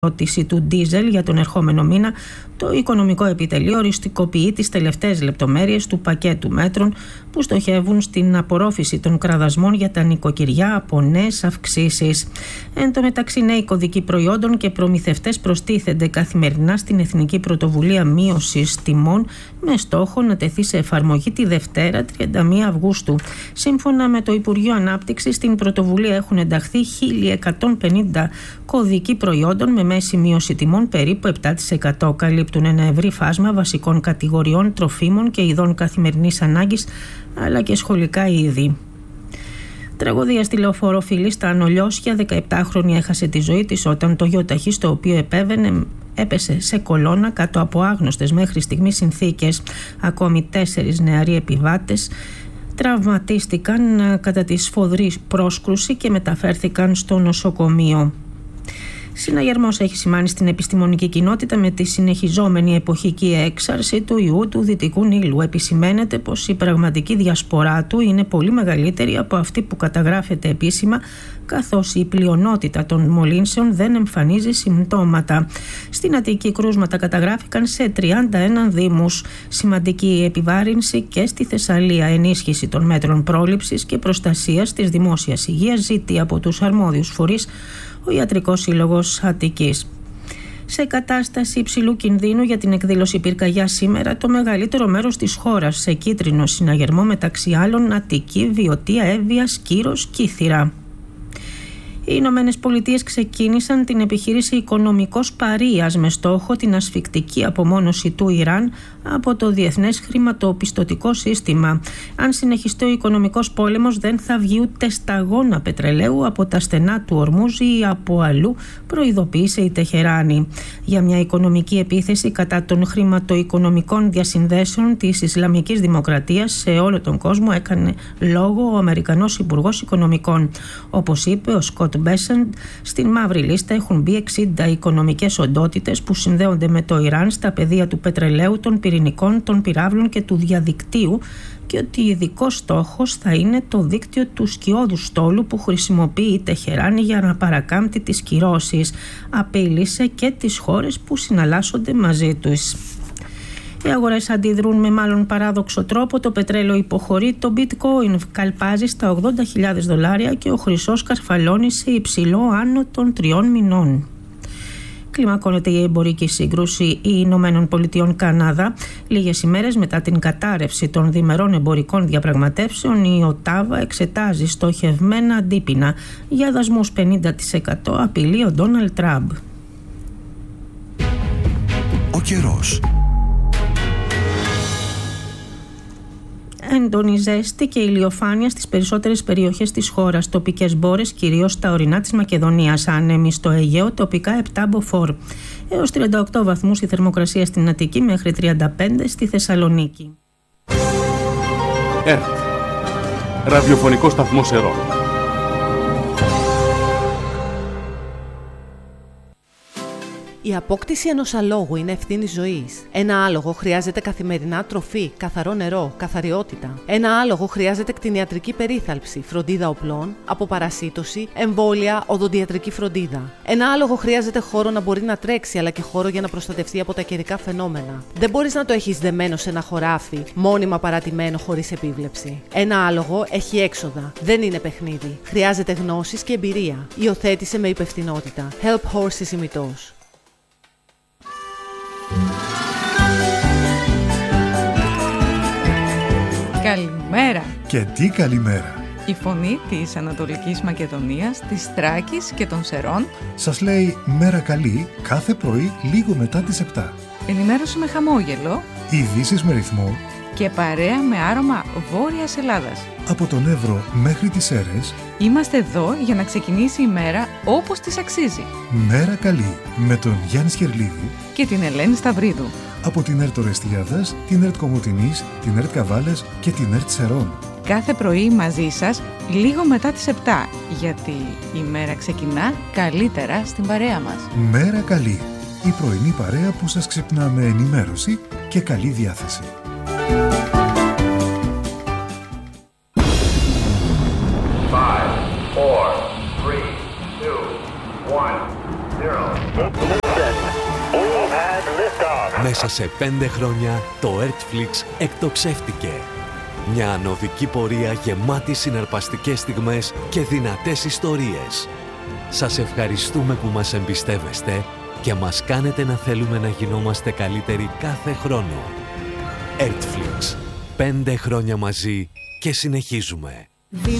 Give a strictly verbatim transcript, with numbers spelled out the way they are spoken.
του ντίζελ για τον ερχόμενο μήνα, το Οικονομικό Επιτελείο οριστικοποιεί τις τελευταίες λεπτομέρειες του πακέτου μέτρων που στοχεύουν στην απορρόφηση των κραδασμών για τα νοικοκυριά από νέες αυξήσεις. Εν τω μεταξύ, νέοι κωδικοί προϊόντων και προμηθευτές προστίθενται καθημερινά στην Εθνική Πρωτοβουλία Μείωσης Τιμών, με στόχο να τεθεί σε εφαρμογή τη Δευτέρα, τριάντα μία Αυγούστου. Σύμφωνα με το Υπουργείο Ανάπτυξης, στην πρωτοβουλία έχουν ενταχθεί χίλια εκατόν πενήντα κωδικοί προϊόντων με μέση μείωση τιμών περίπου επτά τοις εκατό. Καλύπτουν ένα ευρύ φάσμα βασικών κατηγοριών τροφίμων και ειδών καθημερινής ανάγκης, αλλά και σχολικά είδη. Τραγωδία στη Λεωφόρο Φυλή στα Ανολιώσια. δεκαεπτάχρονη έχασε τη ζωή της όταν το γιοταχή στο οποίο επέβαινε έπεσε σε κολόνα κάτω από άγνωστες μέχρι στιγμής συνθήκες. Ακόμη τέσσερις νεαροί επιβάτες τραυματίστηκαν κατά τη σφοδρή πρόσκρουση και μεταφέρθηκαν στο νοσοκομείο. Συναγερμός έχει σημάνει στην επιστημονική κοινότητα με τη συνεχιζόμενη εποχική έξαρση του ιού του Δυτικού Νείλου. Επισημαίνεται πως η πραγματική διασπορά του είναι πολύ μεγαλύτερη από αυτή που καταγράφεται επίσημα, καθώς η πλειονότητα των μολύνσεων δεν εμφανίζει συμπτώματα. Στην Αττική κρούσματα καταγράφηκαν σε τριάντα ένα δήμους. Σημαντική επιβάρυνση και στη Θεσσαλία. Ενίσχυση των μέτρων πρόληψης και προστασίας της δημόσιας υγείας ζητεί από τους αρμόδιους φορείς ο Ιατρικός Σύλλογος Αττικής. Σε κατάσταση υψηλού κινδύνου για την εκδήλωση πυρκαγιά σήμερα, το μεγαλύτερο μέρος της χώρας σε κίτρινο συναγερμό, μεταξύ άλλων Αττική, Βιωτία, Εύβοια, Σκύρος, Κύθυρα. Οι Ηνωμένες Πολιτείες ξεκίνησαν την επιχείρηση οικονομικός παρείας με στόχο την ασφικτική απομόνωση του Ιράν από το διεθνές χρηματοπιστωτικό σύστημα. Αν συνεχιστεί ο οικονομικός πόλεμος, δεν θα βγει ούτε σταγόνα πετρελαίου από τα στενά του Ορμούζ ή από αλλού, προειδοποίησε η Τεχεράνη. Για μια οικονομική επίθεση κατά των χρηματοοικονομικών διασυνδέσεων της Ισλαμικής Δημοκρατίας σε όλο τον κόσμο έκανε λόγο ο Αμερικανός Υπουργός Οικονομικών. Όπως είπε ο Σκοτ Μπέσεντ, στην μαύρη λίστα έχουν μπει εξήντα οικονομικές οντότητες που συνδέονται με το Ιράν στα πεδία του πετρελαίου, των πυρηνικών, των πυράβλων και του διαδικτύου, και ότι ειδικός στόχος θα είναι το δίκτυο του σκιώδου στόλου που χρησιμοποιεί η Τεχεράνη για να παρακάμπτει τις κυρώσεις. Απείλησε και τις χώρες που συναλλάσσονται μαζί τους. Οι αγορές αντιδρούν με μάλλον παράδοξο τρόπο. Το πετρέλαιο υποχωρεί, το bitcoin καλπάζει στα ογδόντα χιλιάδες δολάρια και ο χρυσός καρφαλώνει σε υψηλό άνω των τριών μηνών. Κλιμακώνεται η εμπορική σύγκρουση Ηνωμένων Πολιτειών Καναδά. Λίγες ημέρες μετά την κατάρρευση των διμερών εμπορικών διαπραγματεύσεων, η Οτάβα εξετάζει στοχευμένα αντίπεινα για δασμούς πενήντα τοις εκατό, απειλεί ο Ντόναλντ Τραμπ. Ο καιρός. Έντονη ζέστη και ηλιοφάνεια στις περισσότερες περιοχές της χώρας. Τοπικές μπόρες, κυρίως στα ορεινά της Μακεδονίας. Άνεμοι στο Αιγαίο, τοπικά επτά μποφόρ. Έως τριάντα οκτώ βαθμούς η θερμοκρασία στην Αττική, μέχρι τριάντα πέντε στη Θεσσαλονίκη. ΕΡΤ. Ραδιοφωνικό σταθμό Σερών. Η απόκτηση ενός αλόγου είναι ευθύνη ζωής. Ένα άλογο χρειάζεται καθημερινά τροφή, καθαρό νερό, καθαριότητα. Ένα άλογο χρειάζεται κτηνιατρική περίθαλψη, φροντίδα οπλών, αποπαρασίτωση, εμβόλια, οδοντιατρική φροντίδα. Ένα άλογο χρειάζεται χώρο να μπορεί να τρέξει, αλλά και χώρο για να προστατευτεί από τα καιρικά φαινόμενα. Δεν μπορείς να το έχεις δεμένο σε ένα χωράφι, μόνιμα παρατημένο χωρίς επίβλεψη. Ένα άλογο έχει έξοδα. Δεν είναι παιχνίδι. Χρειάζεται γνώσεις και εμπειρία. Υιοθέτησε με υπευθυνότητα. Help Horses ημιτός. Καλημέρα! Και τι καλημέρα! Η φωνή της Ανατολικής Μακεδονίας, της Θράκης και των Σερών σας λέει μέρα καλή κάθε πρωί λίγο μετά τις επτά. Ενημέρωση με χαμόγελο, ειδήσεις με ρυθμό και παρέα με άρωμα Βόρειας Ελλάδας. Από τον Εύρο μέχρι τις Σέρρες είμαστε εδώ για να ξεκινήσει η μέρα όπως της αξίζει. Μέρα καλή με τον Γιάννη Σχερλίδη και την Ελένη Σταυρίδου. Από την ΕΡΤ Ορεστιάδας, την ΕΡΤ Κομοτηνής, την ΕΡΤ Καβάλας και την ΕΡΤ Σερών. Κάθε πρωί μαζί σας λίγο μετά τις επτά, γιατί η μέρα ξεκινά καλύτερα στην παρέα μας. Μέρα καλή, η πρωινή παρέα που σας ξυπνά με ενημέρωση και καλή διάθεση. five, four, three, two, one, zero. Μέσα σε πέντε χρόνια το Ertflix εκτοξεύτηκε. Μια ανωδική πορεία γεμάτη συναρπαστικές στιγμές και δυνατές ιστορίες. Σας ευχαριστούμε που μας εμπιστεύεστε και μας κάνετε να θέλουμε να γινόμαστε καλύτεροι κάθε χρόνο. Ertflix. Πέντε χρόνια μαζί και συνεχίζουμε.